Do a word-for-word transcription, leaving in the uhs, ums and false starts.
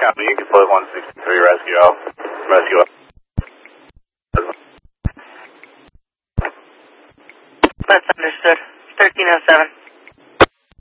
County, you can float one sixty-three rescue out. Rescue out. That's understood. thirteen oh seven.